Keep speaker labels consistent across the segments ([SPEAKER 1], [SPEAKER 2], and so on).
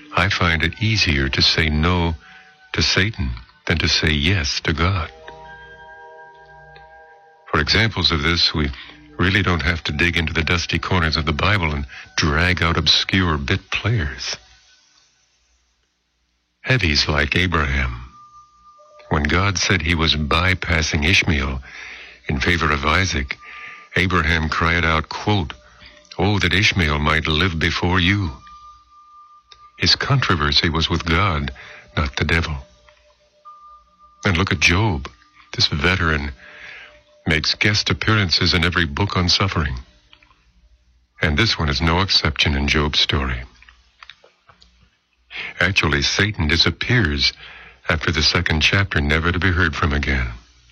[SPEAKER 1] I find it easier to say no to Satan than to say yes to God. For examples of this, we really don't have to dig into the dusty corners of the Bible and drag out obscure bit players. Heavies like Abraham. When God said he was bypassing Ishmael in favor of Isaac, Abraham cried out, quote, "Oh, that Ishmael might live before you." His controversy was with God, not the devil. And look at Job. This veteran makes guest appearances in every book on suffering. And this one is no exception in Job's story. Actually, Satan disappears after the second chapter, never to be heard from again.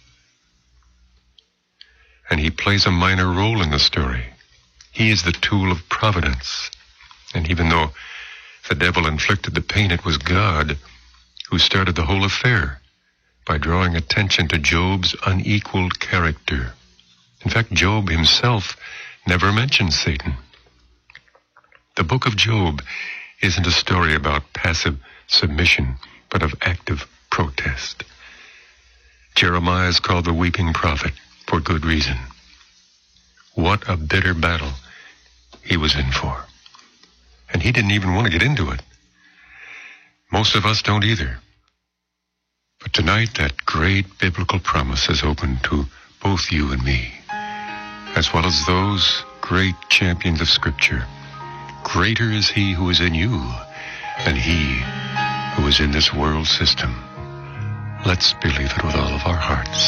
[SPEAKER 1] And he plays a minor role in the story. He is the tool of providence. And even though the devil inflicted the pain, it was God who started the whole affair by drawing attention to Job's unequaled character. In fact, Job himself never mentions Satan. The book of Job isn't a story about passive submission, but of active protest. Jeremiah is called the weeping prophet for good reason. What a bitter battle he was in for. And he didn't even want to get into it. Most of us don't either. But tonight, that great biblical promise is open to both you and me, as well as those great champions of Scripture. Greater is he who is in you than he who is in this world system. Let's believe it with all of our hearts.